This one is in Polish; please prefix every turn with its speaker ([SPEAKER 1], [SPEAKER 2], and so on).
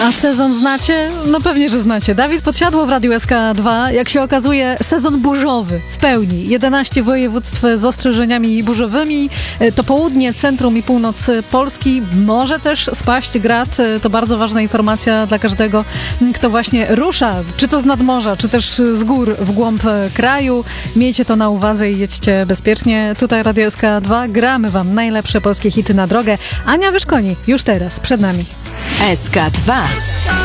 [SPEAKER 1] A sezon znacie? No pewnie, że znacie. Dawid Podsiadło w Radiu SK2. Jak się okazuje, sezon burzowy w pełni. 11 województw z ostrzeżeniami burzowymi. To południe, centrum i północ Polski. Może też spaść grad. To bardzo ważna informacja dla każdego, kto właśnie rusza, czy to z nadmorza, czy też z gór w głąb kraju. Miejcie to na uwadze i jedźcie bezpiecznie. Tutaj Radio SK2. Gramy wam najlepsze polskie hity na drogę. Ania Wyszkoni już teraz przed nami.
[SPEAKER 2] SK2